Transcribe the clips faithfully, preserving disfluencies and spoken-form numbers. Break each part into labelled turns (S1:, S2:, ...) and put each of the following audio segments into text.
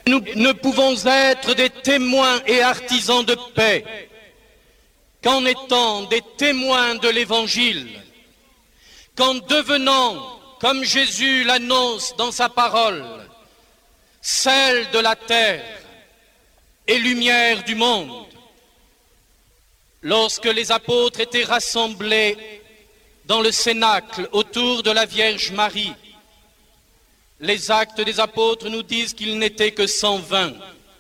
S1: Nous ne pouvons être des témoins et artisans de paix qu'en étant des témoins de l'Évangile, qu'en devenant, comme Jésus l'annonce dans sa parole, sel de la terre et lumière du monde. Lorsque les apôtres étaient rassemblés dans le cénacle autour de la Vierge Marie, les actes des apôtres nous disent qu'ils n'étaient que cent vingt.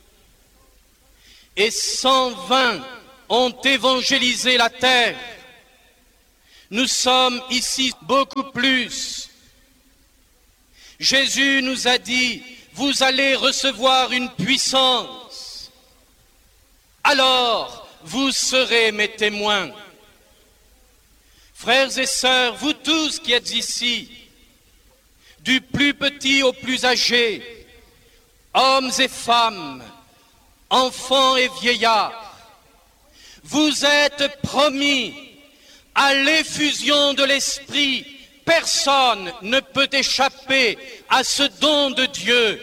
S1: Et cent vingt ont évangélisé la terre. Nous sommes ici beaucoup plus. Jésus nous a dit, vous allez recevoir une puissance. Alors, vous serez mes témoins. Frères et sœurs, vous tous qui êtes ici, du plus petit au plus âgé, hommes et femmes, enfants et vieillards, vous êtes promis à l'effusion de l'Esprit. Personne ne peut échapper à ce don de Dieu.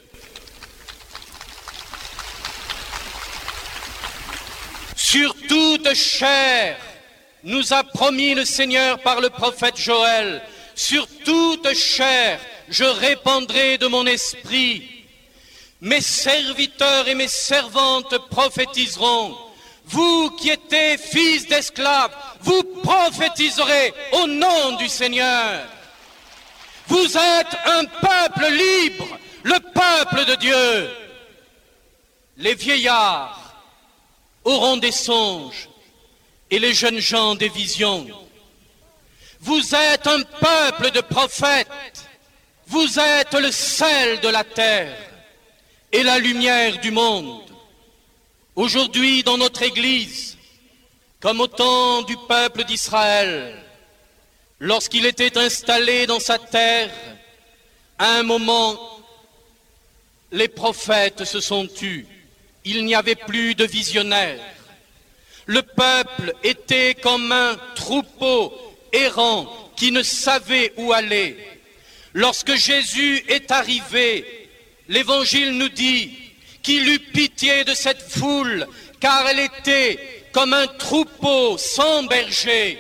S1: Sur toute chair, nous a promis le Seigneur par le prophète Joël, sur toute chair, je répandrai de mon esprit. Mes serviteurs et mes servantes prophétiseront. Vous qui étiez fils d'esclaves, vous prophétiserez au nom du Seigneur. Vous êtes un peuple libre, le peuple de Dieu. Les vieillards auront des songes et les jeunes gens des visions. Vous êtes un peuple de prophètes, vous êtes le sel de la terre et la lumière du monde. Aujourd'hui, dans notre Église, comme au temps du peuple d'Israël, lorsqu'il était installé dans sa terre, à un moment, les prophètes se sont tus. Il n'y avait plus de visionnaires. Le peuple était comme un troupeau errant qui ne savait où aller. Lorsque Jésus est arrivé, l'Évangile nous dit qu'il eut pitié de cette foule, car elle était comme un troupeau sans berger,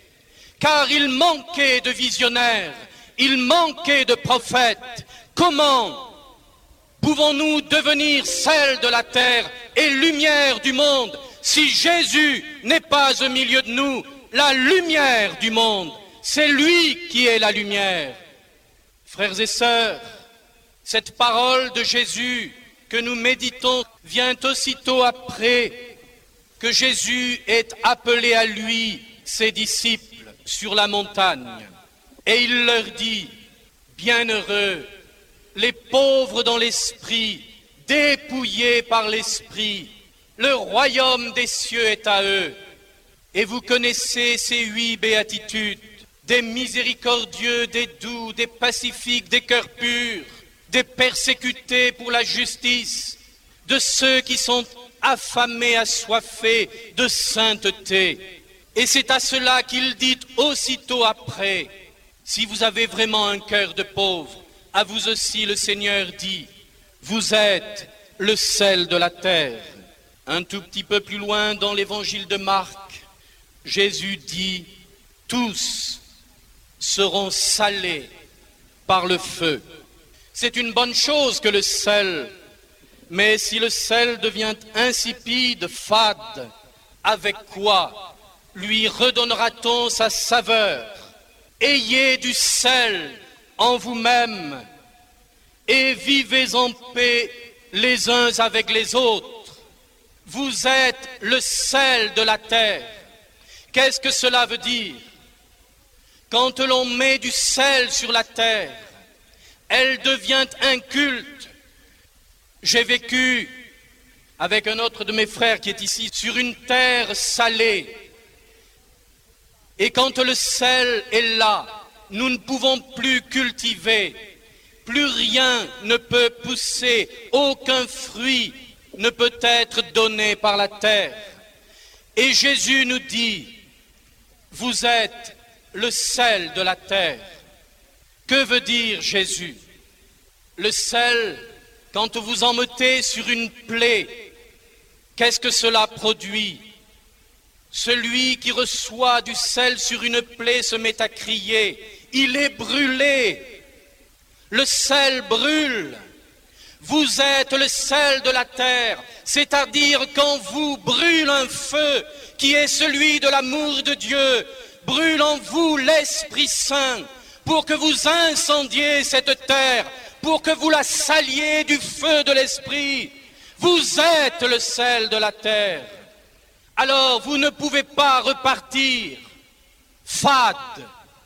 S1: car il manquait de visionnaires, il manquait de prophètes. Comment pouvons-nous devenir sel de la terre et lumière du monde si Jésus n'est pas au milieu de nous, la lumière du monde? C'est lui qui est la lumière. Frères et sœurs, cette parole de Jésus que nous méditons vient aussitôt après que Jésus ait appelé à lui ses disciples sur la montagne. Et il leur dit, bienheureux, les pauvres dans l'esprit, dépouillés par l'esprit, le royaume des cieux est à eux. Et vous connaissez ces huit béatitudes, des miséricordieux, des doux, des pacifiques, des cœurs purs, des persécutés pour la justice, de ceux qui sont affamés, assoiffés de sainteté. Et c'est à cela qu'il dit aussitôt après, si vous avez vraiment un cœur de pauvre, à vous aussi le Seigneur dit, vous êtes le sel de la terre. Un tout petit peu plus loin dans l'évangile de Marc, Jésus dit, tous seront salés par le feu. C'est une bonne chose que le sel, mais si le sel devient insipide, fade, avec quoi lui redonnera-t-on sa saveur? Ayez du sel en vous-même et vivez en paix les uns avec les autres. Vous êtes le sel de la terre. Qu'est-ce que cela veut dire? Quand l'on met du sel sur la terre, elle devient inculte. J'ai vécu avec un autre de mes frères qui est ici sur une terre salée. Et quand le sel est là, nous ne pouvons plus cultiver, plus rien ne peut pousser, aucun fruit ne peut être donné par la terre. Et Jésus nous dit, vous êtes le sel de la terre. Que veut dire Jésus? Le sel, quand vous en mettez sur une plaie, qu'est-ce que cela produit? Celui qui reçoit du sel sur une plaie se met à crier, il est brûlé. Le sel brûle. Vous êtes le sel de la terre, c'est-à-dire quand vous brûle un feu qui est celui de l'amour de Dieu, brûle en vous l'Esprit Saint pour que vous incendiez cette terre, pour que vous la saliez du feu de l'Esprit. Vous êtes le sel de la terre. Alors vous ne pouvez pas repartir fade,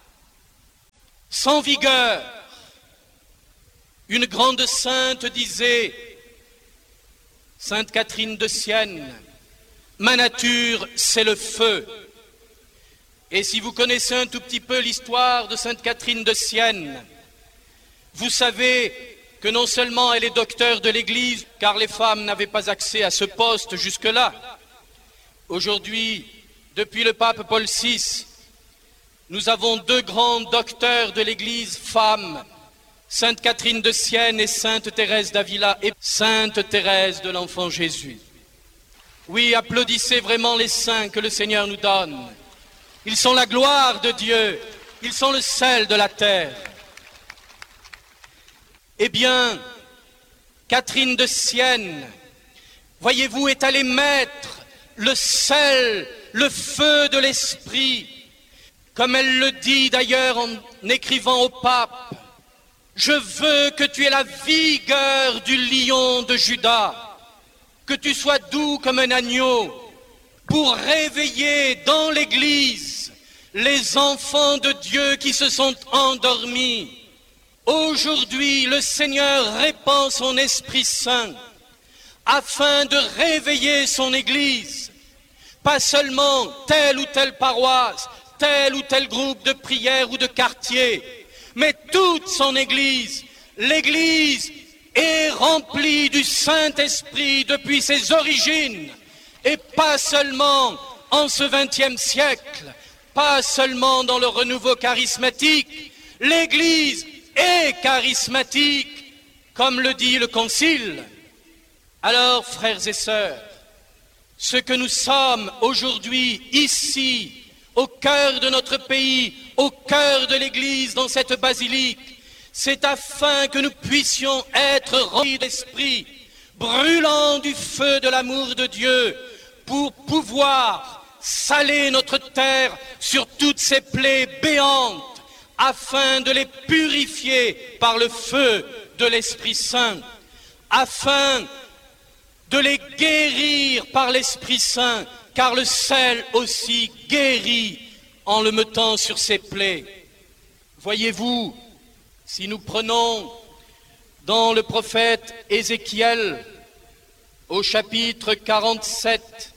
S1: sans vigueur. Une grande sainte disait, Sainte Catherine de Sienne, « Ma nature, c'est le feu ». Et si vous connaissez un tout petit peu l'histoire de Sainte Catherine de Sienne, vous savez que non seulement elle est docteure de l'Église, car les femmes n'avaient pas accès à ce poste jusque-là. Aujourd'hui, depuis le pape Paul six, nous avons deux grands docteurs de l'Église femmes, Sainte Catherine de Sienne et Sainte Thérèse d'Avila et Sainte Thérèse de l'Enfant Jésus. Oui, applaudissez vraiment les saints que le Seigneur nous donne. Ils sont la gloire de Dieu, ils sont le sel de la terre. Eh bien, Catherine de Sienne, voyez-vous, est allée mettre le sel, le feu de l'esprit, comme elle le dit d'ailleurs en écrivant au pape. Je veux que tu aies la vigueur du lion de Juda, que tu sois doux comme un agneau, pour réveiller dans l'Église les enfants de Dieu qui se sont endormis. Aujourd'hui, le Seigneur répand son Esprit Saint afin de réveiller son Église, pas seulement telle ou telle paroisse, tel ou tel groupe de prière ou de quartier, mais toute son Église. L'Église est remplie du Saint-Esprit depuis ses origines, et pas seulement en ce vingtième siècle, pas seulement dans le renouveau charismatique. L'Église est charismatique, comme le dit le Concile. Alors, frères et sœurs, ce que nous sommes aujourd'hui ici, au cœur de notre pays, au cœur de l'Église, dans cette basilique, c'est afin que nous puissions être remplis d'esprit, brûlant du feu de l'amour de Dieu, pour pouvoir saler notre terre sur toutes ces plaies béantes, afin de les purifier par le feu de l'Esprit Saint, afin de les guérir par l'Esprit Saint, car le sel aussi guérit en le mettant sur ses plaies. Voyez-vous, si nous prenons dans le prophète Ézéchiel, au chapitre quarante-sept,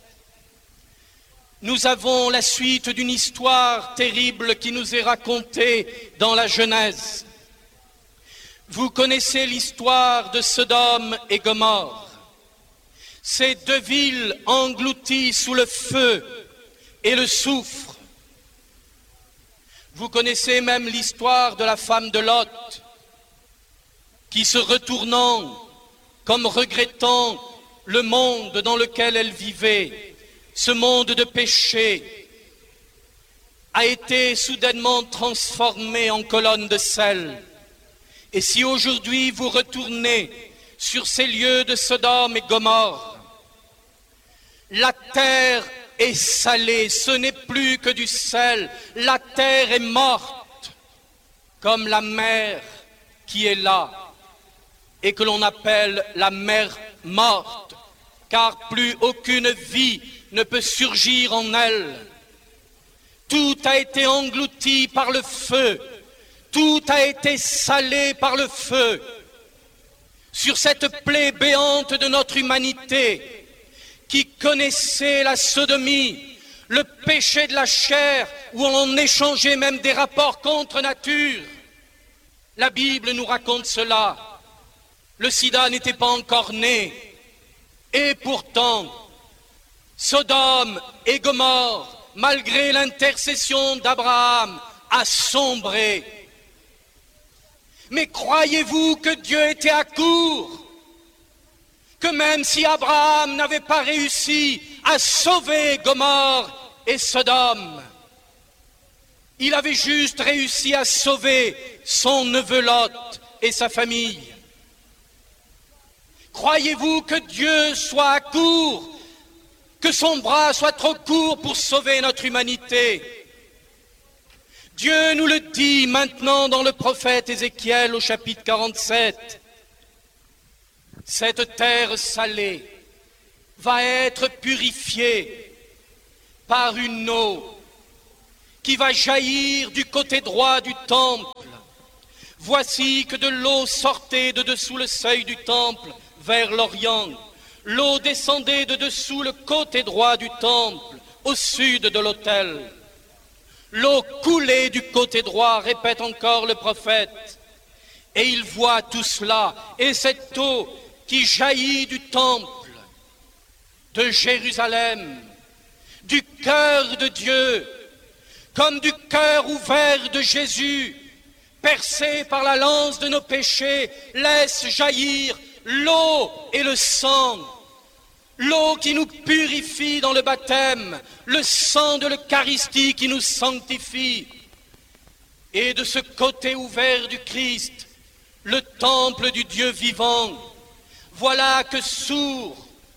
S1: nous avons la suite d'une histoire terrible qui nous est racontée dans la Genèse. Vous connaissez l'histoire de Sodome et Gomorrhe. Ces deux villes englouties sous le feu et le soufre. Vous connaissez même l'histoire de la femme de Lot, qui se retournant, comme regrettant le monde dans lequel elle vivait, ce monde de péché, a été soudainement transformé en colonne de sel. Et si aujourd'hui vous retournez sur ces lieux de Sodome et Gomorrhe, la terre est salée, ce n'est plus que du sel, la terre est morte, comme la mer qui est là, et que l'on appelle la mer morte, car plus aucune vie ne peut surgir en elle. Tout a été englouti par le feu, tout a été salé par le feu. Sur cette plaie béante de notre humanité, qui connaissait la sodomie, le péché de la chair, où on échangeait même des rapports contre nature. La Bible nous raconte cela. Le sida n'était pas encore né. Et pourtant, Sodome et Gomorrhe, malgré l'intercession d'Abraham, a sombré. Mais croyez-vous que Dieu était à court que même si Abraham n'avait pas réussi à sauver Gomorrhe et Sodome, il avait juste réussi à sauver son neveu Lot et sa famille. Croyez-vous que Dieu soit à court, que son bras soit trop court pour sauver notre humanité? Dieu nous le dit maintenant dans le prophète Ézéchiel au chapitre quarante-sept. Cette terre salée va être purifiée par une eau qui va jaillir du côté droit du temple. Voici que de l'eau sortait de dessous le seuil du temple vers l'Orient. L'eau descendait de dessous le côté droit du temple, au sud de l'autel. L'eau coulait du côté droit, répète encore le prophète. Et il voit tout cela, et cette eau qui jaillit du temple, de Jérusalem, du cœur de Dieu, comme du cœur ouvert de Jésus, percé par la lance de nos péchés, laisse jaillir l'eau et le sang, l'eau qui nous purifie dans le baptême, le sang de l'Eucharistie qui nous sanctifie. Et de ce côté ouvert du Christ, le temple du Dieu vivant, voilà que s'ouvre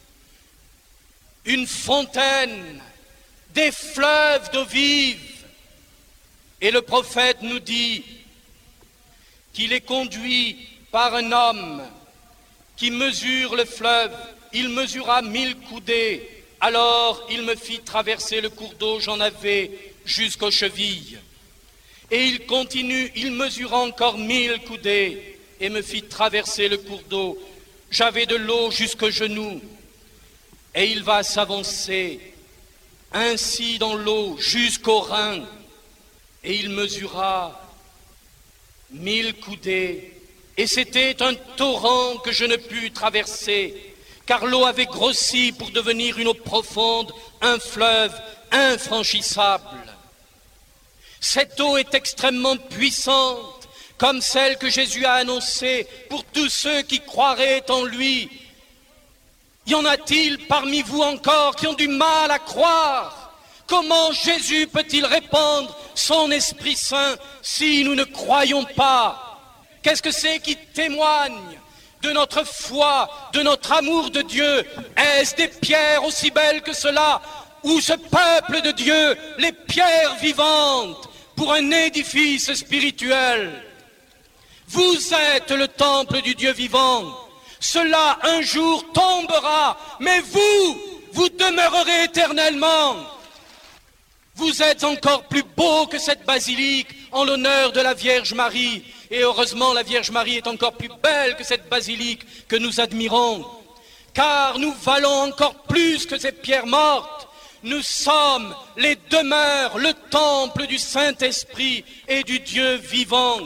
S1: une fontaine, des fleuves d'eau vive. Et le prophète nous dit qu'il est conduit par un homme qui mesure le fleuve. Il mesura mille coudées. Alors il me fit traverser le cours d'eau, j'en avais jusqu'aux chevilles. Et il continue, il mesura encore mille coudées et me fit traverser le cours d'eau. J'avais de l'eau jusqu'aux genoux. Et il va s'avancer ainsi dans l'eau jusqu'aux reins. Et il mesura mille coudées. Et c'était un torrent que je ne pus traverser, car l'eau avait grossi pour devenir une eau profonde, un fleuve infranchissable. Cette eau est extrêmement puissante, comme celle que Jésus a annoncée pour tous ceux qui croiraient en lui. Y en a-t-il parmi vous encore qui ont du mal à croire? Comment Jésus peut-il répandre son Esprit Saint si nous ne croyons pas? Qu'est-ce que c'est qui témoigne de notre foi, de notre amour de Dieu? Est-ce des pierres aussi belles que cela, ou ce peuple de Dieu, les pierres vivantes pour un édifice spirituel? Vous êtes le temple du Dieu vivant. Cela un jour tombera, mais vous, vous demeurerez éternellement. Vous êtes encore plus beau que cette basilique en l'honneur de la Vierge Marie. Et heureusement, la Vierge Marie est encore plus belle que cette basilique que nous admirons. Car nous valons encore plus que ces pierres mortes. Nous sommes les demeures, le temple du Saint-Esprit et du Dieu vivant.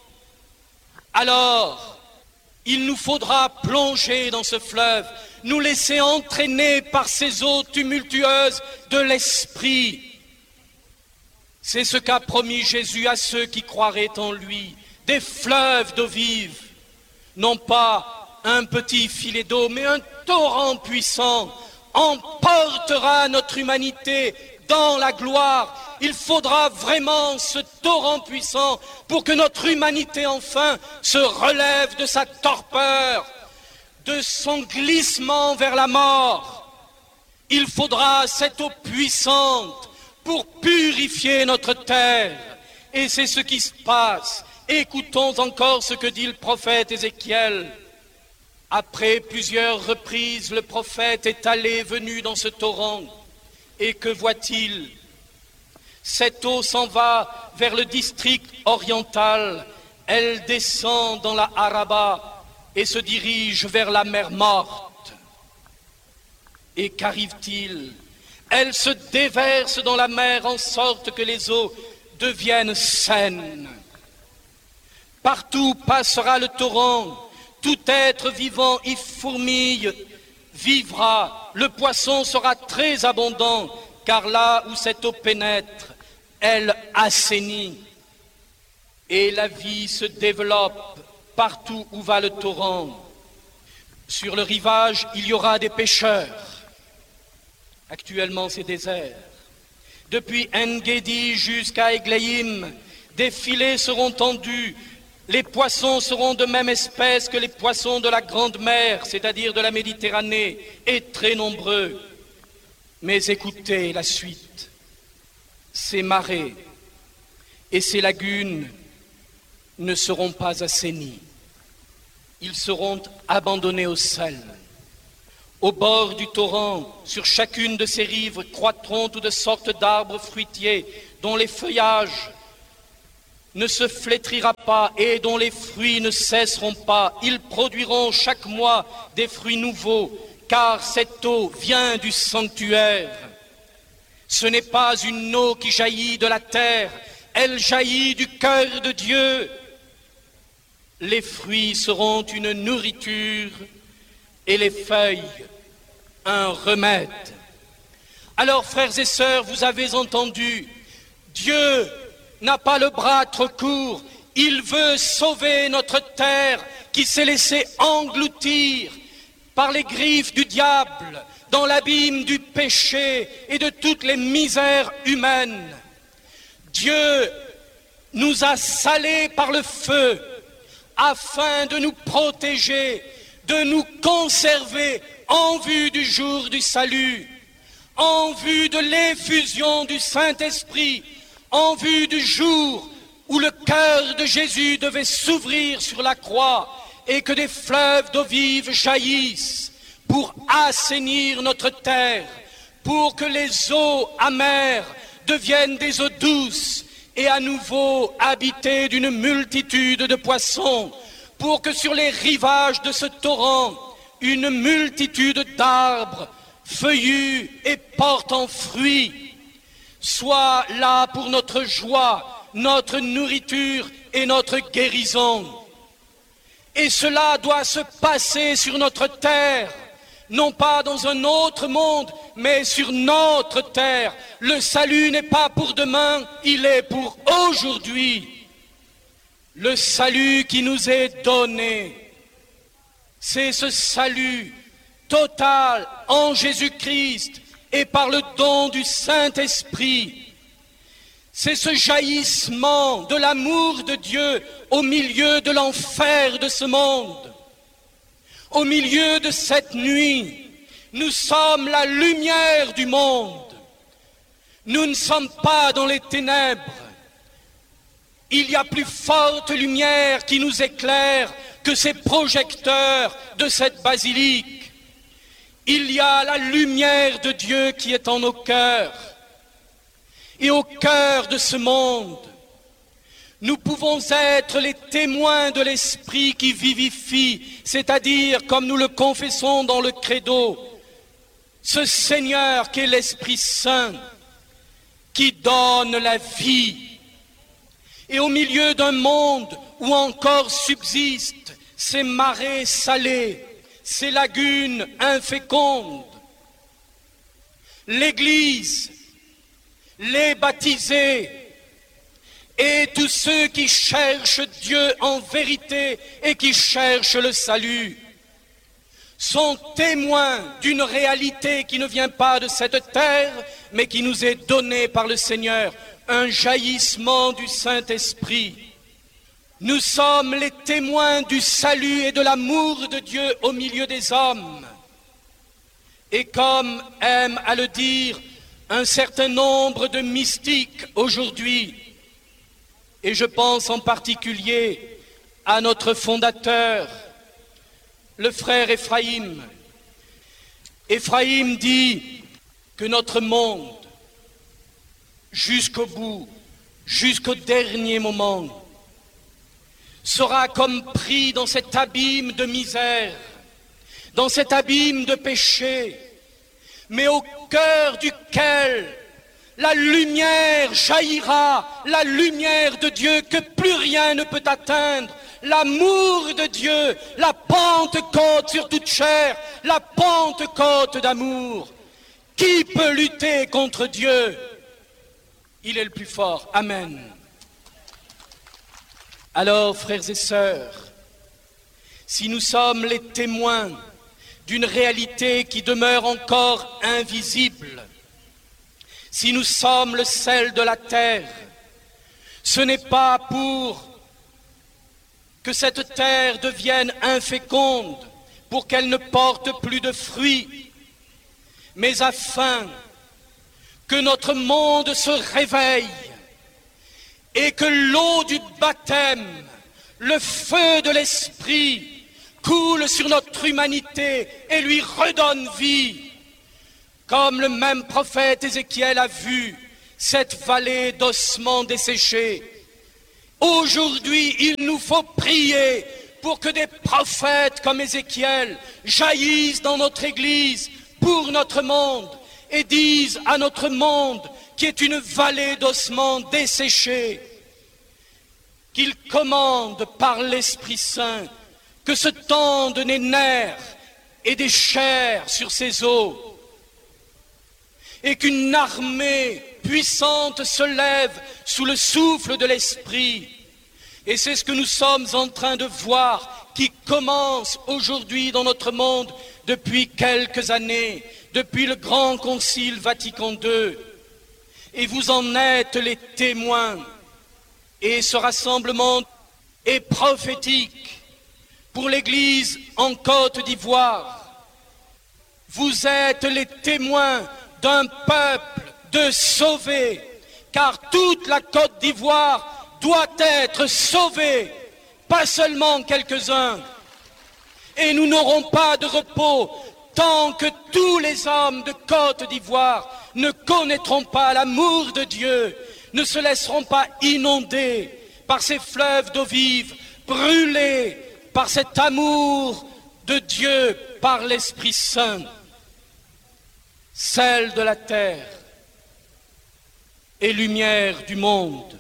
S1: Alors, il nous faudra plonger dans ce fleuve, nous laisser entraîner par ces eaux tumultueuses de l'Esprit. C'est ce qu'a promis Jésus à ceux qui croiraient en lui, des fleuves d'eau vive, non pas un petit filet d'eau, mais un torrent puissant emportera notre humanité dans la gloire. Il faudra vraiment ce torrent puissant pour que notre humanité enfin se relève de sa torpeur, de son glissement vers la mort. Il faudra cette eau puissante pour purifier notre terre. Et c'est ce qui se passe. Écoutons encore ce que dit le prophète Ézéchiel. Après plusieurs reprises, le prophète est allé, venu dans ce torrent. Et que voit-il? Cette eau s'en va vers le district oriental. Elle descend dans la Araba et se dirige vers la mer Morte. Et qu'arrive-t-il? Elle se déverse dans la mer en sorte que les eaux deviennent saines. Partout passera le torrent, tout être vivant y fourmille, vivra, le poisson sera très abondant, car là où cette eau pénètre, elle assainit. Et la vie se développe partout où va le torrent. Sur le rivage, il y aura des pêcheurs. Actuellement, c'est désert. Depuis En-Gedi jusqu'à Eglaïm, des filets seront tendus. Les poissons seront de même espèce que les poissons de la Grande Mer, c'est-à-dire de la Méditerranée, et très nombreux. Mais écoutez la suite. Ces marais et ces lagunes ne seront pas assainis. Ils seront abandonnés au sel. Au bord du torrent, sur chacune de ces rives, croîtront toutes sortes d'arbres fruitiers dont les feuillages ne se flétrira pas et dont les fruits ne cesseront pas. Ils produiront chaque mois des fruits nouveaux, car cette eau vient du sanctuaire. Ce n'est pas une eau qui jaillit de la terre, elle jaillit du cœur de Dieu. Les fruits seront une nourriture et les feuilles un remède. Alors, frères et sœurs, vous avez entendu, Dieu n'a pas le bras trop court, il veut sauver notre terre qui s'est laissée engloutir par les griffes du diable, dans l'abîme du péché et de toutes les misères humaines. Dieu nous a salés par le feu afin de nous protéger, de nous conserver en vue du jour du salut, en vue de l'effusion du Saint-Esprit, en vue du jour où le cœur de Jésus devait s'ouvrir sur la croix et que des fleuves d'eau vive jaillissent pour assainir notre terre, pour que les eaux amères deviennent des eaux douces et à nouveau habitées d'une multitude de poissons, pour que sur les rivages de ce torrent, une multitude d'arbres feuillus et portant fruits soit là pour notre joie, notre nourriture et notre guérison. Et cela doit se passer sur notre terre, non pas dans un autre monde, mais sur notre terre. Le salut n'est pas pour demain, il est pour aujourd'hui. Le salut qui nous est donné, c'est ce salut total en Jésus-Christ et par le don du Saint-Esprit. C'est ce jaillissement de l'amour de Dieu au milieu de l'enfer de ce monde. Au milieu de cette nuit, nous sommes la lumière du monde. Nous ne sommes pas dans les ténèbres. Il y a plus forte lumière qui nous éclaire que ces projecteurs de cette basilique. Il y a la lumière de Dieu qui est en nos cœurs. Et au cœur de ce monde, nous pouvons être les témoins de l'Esprit qui vivifie, c'est-à-dire, comme nous le confessons dans le credo, ce Seigneur qui est l'Esprit Saint, qui donne la vie. Et au milieu d'un monde où encore subsistent ces marais salés, ces lagunes infécondes, l'Église, les baptisés et tous ceux qui cherchent Dieu en vérité et qui cherchent le salut sont témoins d'une réalité qui ne vient pas de cette terre, mais qui nous est donnée par le Seigneur, un jaillissement du Saint-Esprit. Nous sommes les témoins du salut et de l'amour de Dieu au milieu des hommes. Et comme aime à le dire un certain nombre de mystiques aujourd'hui, et je pense en particulier à notre fondateur, le frère Ephraïm. Ephraïm dit que notre monde, jusqu'au bout, jusqu'au dernier moment, sera comme pris dans cet abîme de misère, dans cet abîme de péché, mais au cœur duquel la lumière jaillira, la lumière de Dieu que plus rien ne peut atteindre, l'amour de Dieu, la Pentecôte sur toute chair, la Pentecôte d'amour. Qui peut lutter contre Dieu? Il est le plus fort. Amen. Alors, frères et sœurs, si nous sommes les témoins d'une réalité qui demeure encore invisible. Si nous sommes le sel de la terre, ce n'est pas pour que cette terre devienne inféconde, pour qu'elle ne porte plus de fruits, mais afin que notre monde se réveille et que l'eau du baptême, le feu de l'esprit, coule sur notre humanité et lui redonne vie. Comme le même prophète Ézéchiel a vu cette vallée d'ossements desséchés. Aujourd'hui, il nous faut prier pour que des prophètes comme Ézéchiel jaillissent dans notre Église pour notre monde et disent à notre monde qui est une vallée d'ossements desséchés qu'il commande par l'Esprit Saint que se tendent des nerfs et des chairs sur ces eaux et qu'une armée puissante se lève sous le souffle de l'Esprit. Et c'est ce que nous sommes en train de voir qui commence aujourd'hui dans notre monde depuis quelques années, depuis le grand concile Vatican deux. Et vous en êtes les témoins. Et ce rassemblement est prophétique pour l'Église en Côte d'Ivoire. Vous êtes les témoins d'un peuple de sauvés, car toute la Côte d'Ivoire doit être sauvée, pas seulement quelques-uns. Et nous n'aurons pas de repos tant que tous les hommes de Côte d'Ivoire ne connaîtront pas l'amour de Dieu, ne se laisseront pas inonder par ces fleuves d'eau vive, brûlés par cet amour de Dieu, par l'Esprit Saint. Sel de la terre et lumière du monde.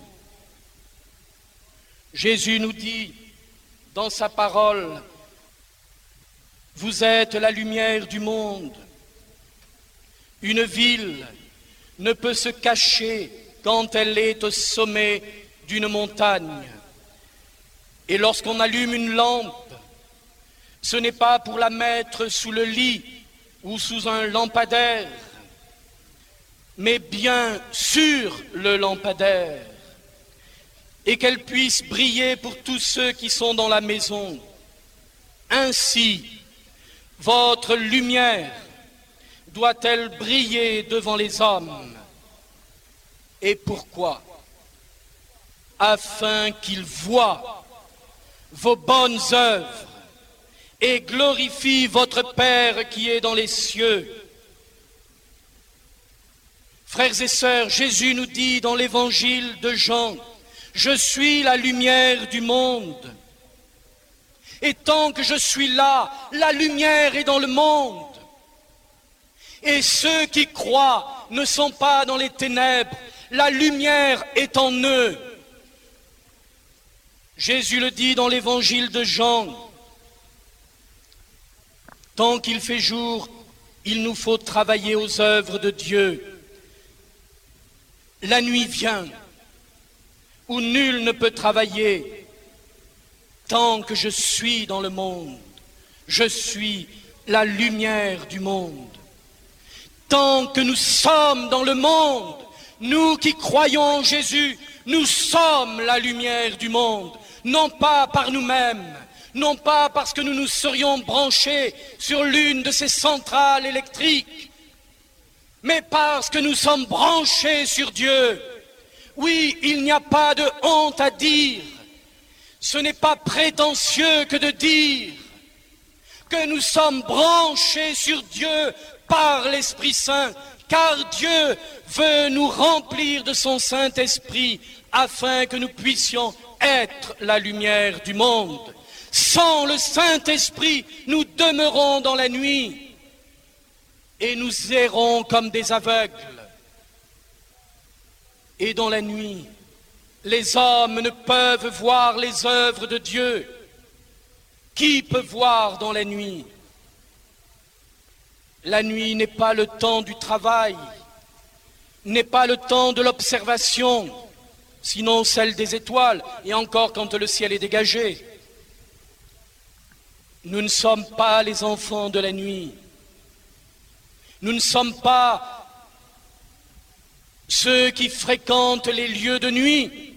S1: Jésus nous dit dans sa parole, vous êtes la lumière du monde. Une ville ne peut se cacher quand elle est au sommet d'une montagne. Et lorsqu'on allume une lampe, ce n'est pas pour la mettre sous le lit ou sous un lampadaire, mais bien sur le lampadaire, et qu'elle puisse briller pour tous ceux qui sont dans la maison. Ainsi, votre lumière doit-elle briller devant les hommes. Et pourquoi? Afin qu'ils voient vos bonnes œuvres et glorifient votre Père qui est dans les cieux. Frères et sœurs, Jésus nous dit dans l'évangile de Jean, je suis la lumière du monde. Et tant que je suis là, la lumière est dans le monde. Et ceux qui croient ne sont pas dans les ténèbres, la lumière est en eux. Jésus le dit dans l'évangile de Jean, tant qu'il fait jour, il nous faut travailler aux œuvres de Dieu. La nuit vient, où nul ne peut travailler. Tant que je suis dans le monde, je suis la lumière du monde. Tant que nous sommes dans le monde, nous qui croyons en Jésus, nous sommes la lumière du monde, non pas par nous-mêmes, non pas parce que nous nous serions branchés sur l'une de ces centrales électriques, mais parce que nous sommes branchés sur Dieu. Oui, il n'y a pas de honte à dire. Ce n'est pas prétentieux que de dire que nous sommes branchés sur Dieu par l'Esprit Saint, car Dieu veut nous remplir de son Saint-Esprit afin que nous puissions être la lumière du monde. Sans le Saint-Esprit, nous demeurons dans la nuit et nous errons comme des aveugles. Et dans la nuit, les hommes ne peuvent voir les œuvres de Dieu. Qui peut voir dans la nuit? La nuit n'est pas le temps du travail, n'est pas le temps de l'observation, sinon celle des étoiles, et encore quand le ciel est dégagé. Nous ne sommes pas les enfants de la nuit. Nous ne sommes pas ceux qui fréquentent les lieux de nuit.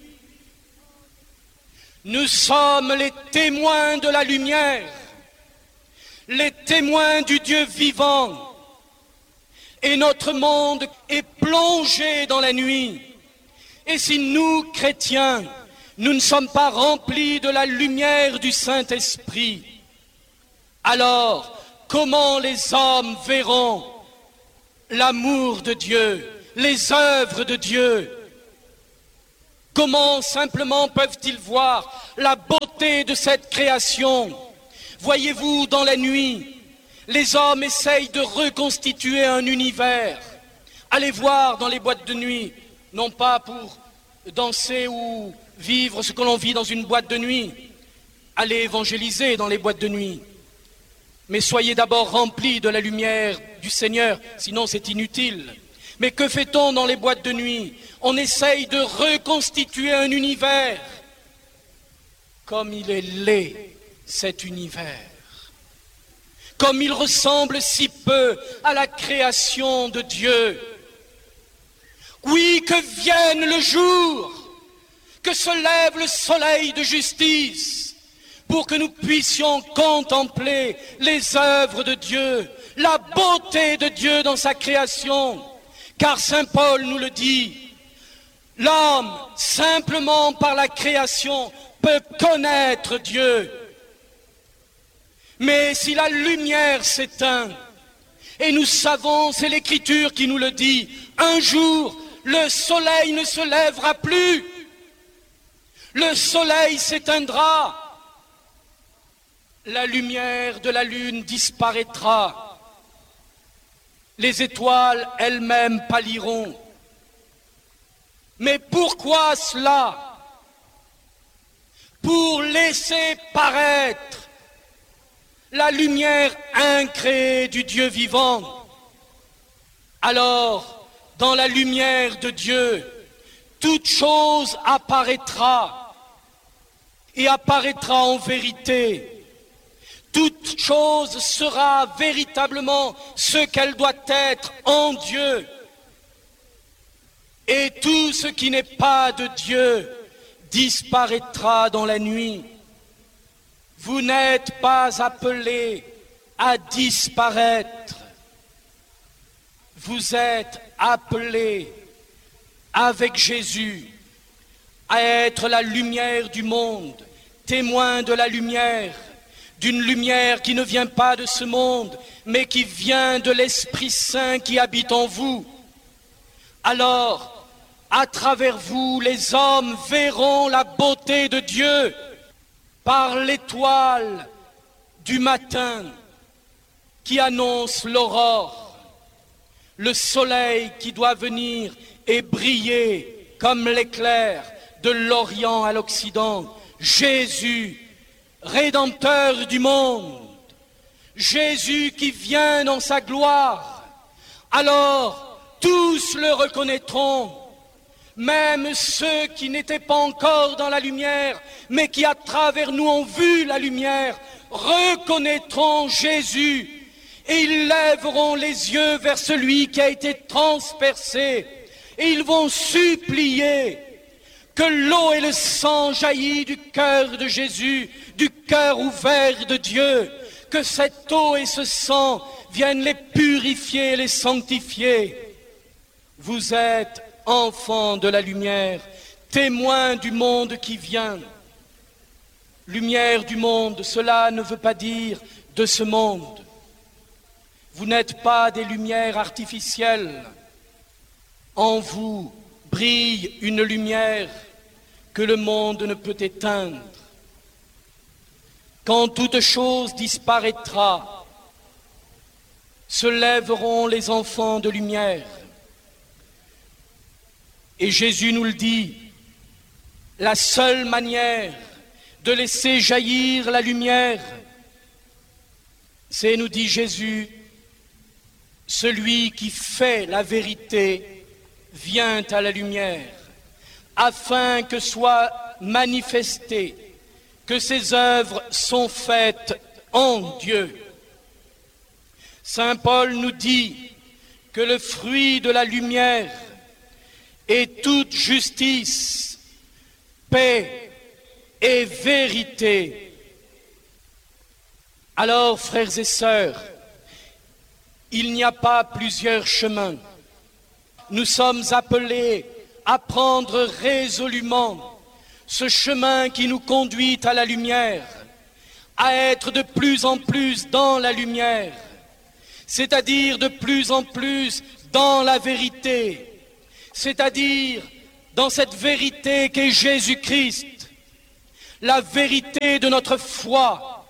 S1: Nous sommes les témoins de la lumière, les témoins du Dieu vivant. Et notre monde est plongé dans la nuit. Et si nous, chrétiens, nous ne sommes pas remplis de la lumière du Saint-Esprit, alors comment les hommes verront l'amour de Dieu, les œuvres de Dieu? Comment simplement peuvent-ils voir la beauté de cette création? Voyez-vous, dans la nuit, les hommes essayent de reconstituer un univers. Allez voir dans les boîtes de nuit, non pas pour danser ou vivre ce que l'on vit dans une boîte de nuit. Allez évangéliser dans les boîtes de nuit. Mais soyez d'abord remplis de la lumière du Seigneur, sinon c'est inutile. Mais que fait-on dans les boîtes de nuit? On essaye de reconstituer un univers. Comme il est laid, cet univers. Comme il ressemble si peu à la création de Dieu. Oui, que vienne le jour, que se lève le soleil de justice, pour que nous puissions contempler les œuvres de Dieu, la beauté de Dieu dans sa création. Car Saint Paul nous le dit, l'homme, simplement par la création, peut connaître Dieu. Mais si la lumière s'éteint, et nous savons, c'est l'Écriture qui nous le dit, un jour, le soleil ne se lèvera plus, le soleil s'éteindra, la lumière de la lune disparaîtra, les étoiles elles-mêmes pâliront. Mais pourquoi cela? Pour laisser paraître la lumière incréée du Dieu vivant. Alors, dans la lumière de Dieu, toute chose apparaîtra, et apparaîtra en vérité. Toute chose sera véritablement ce qu'elle doit être en Dieu. Et tout ce qui n'est pas de Dieu disparaîtra dans la nuit. Vous n'êtes pas appelés à disparaître. Vous êtes appelés avec Jésus à être la lumière du monde, témoin de la lumière, d'une lumière qui ne vient pas de ce monde, mais qui vient de l'Esprit Saint qui habite en vous. Alors, à travers vous, les hommes verront la beauté de Dieu par l'étoile du matin qui annonce l'aurore, le soleil qui doit venir et briller comme l'éclair de l'Orient à l'Occident, Jésus, Rédempteur du monde, Jésus qui vient dans sa gloire. Alors tous le reconnaîtront, même ceux qui n'étaient pas encore dans la lumière, mais qui à travers nous ont vu la lumière, reconnaîtront Jésus, et ils lèveront les yeux vers celui qui a été transpercé, et ils vont supplier que l'eau et le sang jaillissent du cœur de Jésus, du cœur ouvert de Dieu, que cette eau et ce sang viennent les purifier, les sanctifier. Vous êtes enfants de la lumière, témoins du monde qui vient. Lumière du monde, cela ne veut pas dire de ce monde. Vous n'êtes pas des lumières artificielles. En vous brille une lumière que le monde ne peut éteindre. Quand toute chose disparaîtra, se lèveront les enfants de lumière. Et Jésus nous le dit, la seule manière de laisser jaillir la lumière, c'est, nous dit Jésus, celui qui fait la vérité vient à la lumière, afin que soit manifesté que ses œuvres sont faites en Dieu. Saint Paul nous dit que le fruit de la lumière est toute justice, paix et vérité. Alors, frères et sœurs, il n'y a pas plusieurs chemins. Nous sommes appelés à prendre résolument ce chemin qui nous conduit à la lumière, à être de plus en plus dans la lumière, c'est-à-dire de plus en plus dans la vérité, c'est-à-dire dans cette vérité qu'est Jésus-Christ, la vérité de notre foi.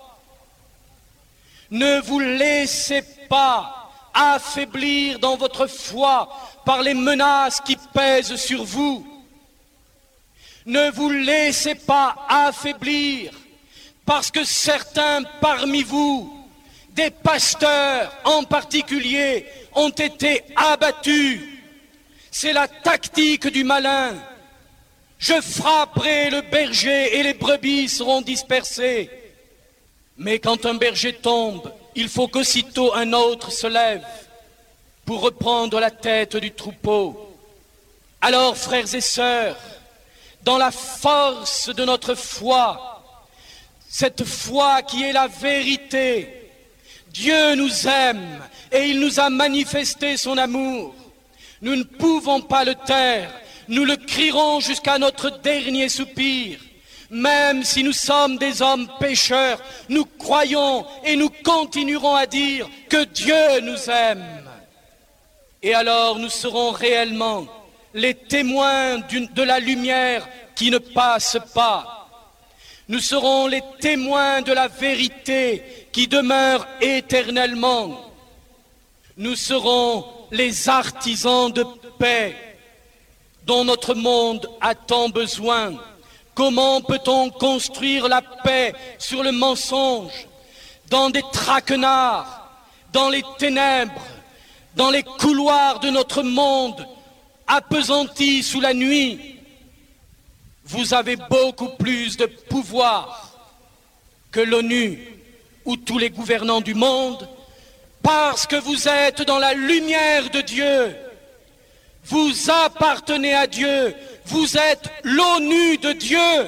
S1: Ne vous laissez pas affaiblir dans votre foi par les menaces qui pèsent sur vous. Ne vous laissez pas affaiblir parce que certains parmi vous, des pasteurs en particulier, ont été abattus. C'est la tactique du malin. Je frapperai le berger et les brebis seront dispersées. Mais quand un berger tombe, il faut qu'aussitôt un autre se lève pour reprendre la tête du troupeau. Alors, frères et sœurs, dans la force de notre foi, cette foi qui est la vérité, Dieu nous aime et il nous a manifesté son amour. Nous ne pouvons pas le taire, nous le crierons jusqu'à notre dernier soupir. Même si nous sommes des hommes pécheurs, nous croyons et nous continuerons à dire que Dieu nous aime. Et alors nous serons réellement les témoins d'une, de la lumière qui ne passe pas. Nous serons les témoins de la vérité qui demeure éternellement. Nous serons les artisans de paix dont notre monde a tant besoin. Comment peut-on construire la paix sur le mensonge, dans des traquenards, dans les ténèbres, dans les couloirs de notre monde, appesantis sous la nuit? Vous avez beaucoup plus de pouvoir que l'ONU ou tous les gouvernants du monde, parce que vous êtes dans la lumière de Dieu. Vous appartenez à Dieu. Vous êtes l'ONU de Dieu.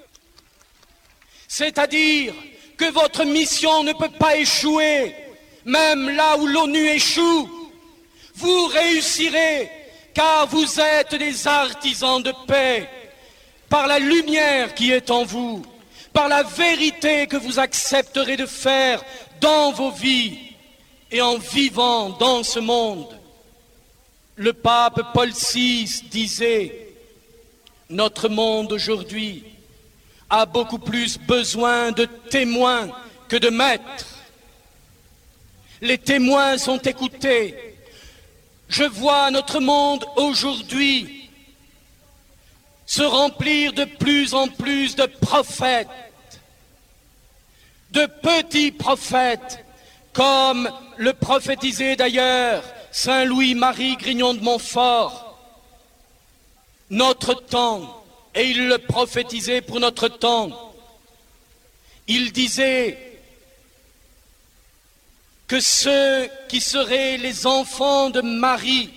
S1: C'est-à-dire que votre mission ne peut pas échouer. Même là où l'ONU échoue, vous réussirez, car vous êtes des artisans de paix, par la lumière qui est en vous, par la vérité que vous accepterez de faire dans vos vies et en vivant dans ce monde. Le pape Paul six disait: notre monde aujourd'hui a beaucoup plus besoin de témoins que de maîtres. Les témoins sont écoutés. Je vois notre monde aujourd'hui se remplir de plus en plus de prophètes, de petits prophètes, comme le prophétisait d'ailleurs Saint Louis-Marie Grignon de Montfort. Notre temps, et il le prophétisait pour notre temps, il disait que ceux qui seraient les enfants de Marie,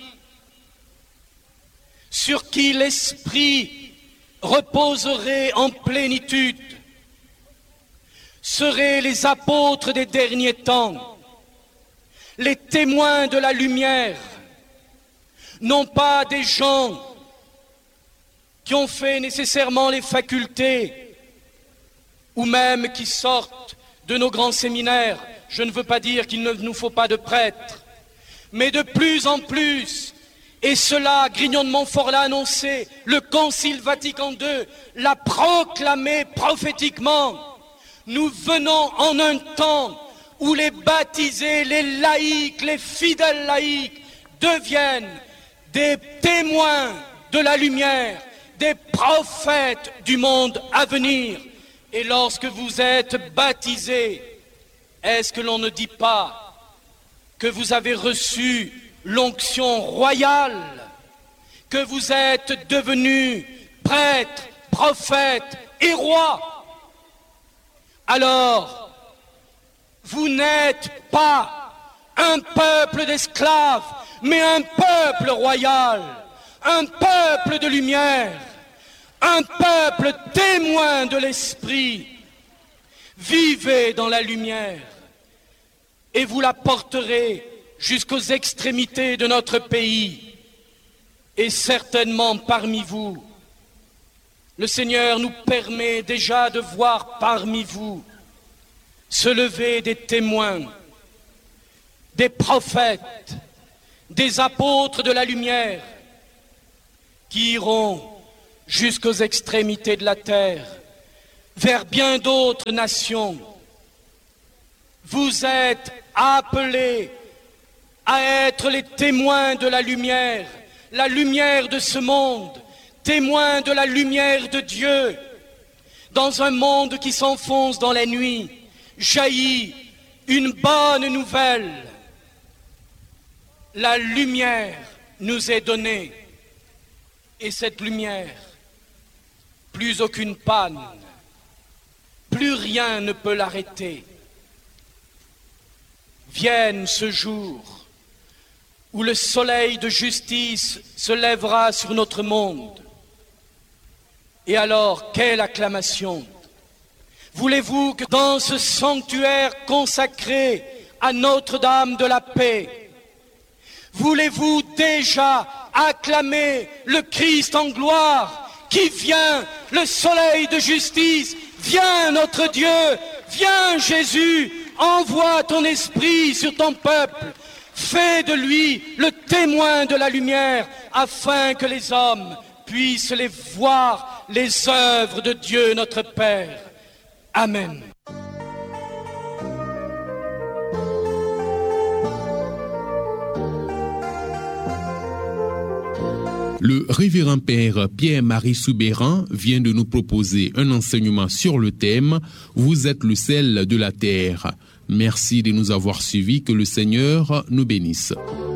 S1: sur qui l'Esprit reposerait en plénitude, seraient les apôtres des derniers temps, les témoins de la lumière, non pas des gens qui ont fait nécessairement les facultés ou même qui sortent de nos grands séminaires. Je ne veux pas dire qu'il ne nous faut pas de prêtres, mais de plus en plus, et cela, Grignon de Montfort l'a annoncé, le Concile Vatican deux l'a proclamé prophétiquement. Nous venons en un temps où les baptisés, les laïcs, les fidèles laïcs deviennent des témoins de la lumière, des prophètes du monde à venir. Et lorsque vous êtes baptisés, est-ce que l'on ne dit pas que vous avez reçu l'onction royale, que vous êtes devenus prêtres, prophètes et rois? Alors, Vous n'êtes pas un peuple d'esclaves, mais un peuple royal, un peuple de lumière, un peuple témoin de l'Esprit. Vivez dans la lumière et vous la porterez jusqu'aux extrémités de notre pays. Et certainement parmi vous, le Seigneur nous permet déjà de voir parmi vous se lever des témoins, des prophètes, des apôtres de la lumière qui iront jusqu'aux extrémités de la terre, vers bien d'autres nations. Vous êtes appelés à être les témoins de la lumière, la lumière de ce monde, témoins de la lumière de Dieu. Dans un monde qui s'enfonce dans la nuit, jaillit une bonne nouvelle. La lumière nous est donnée, et cette lumière, plus aucune panne, plus rien ne peut l'arrêter. Vienne ce jour où le soleil de justice se lèvera sur notre monde. Et alors, quelle acclamation! Voulez-vous que dans ce sanctuaire consacré à Notre-Dame de la paix, voulez-vous déjà acclamer le Christ en gloire qui vient, le soleil de justice, viens notre Dieu, viens Jésus, envoie ton esprit sur ton peuple, fais de lui le témoin de la lumière afin que les hommes puissent les voir, les œuvres de Dieu notre Père. Amen.
S2: Le révérend père Pierre-Marie Soubeyran vient de nous proposer un enseignement sur le thème « Vous êtes le sel de la terre ». Merci de nous avoir suivis, que le Seigneur nous bénisse.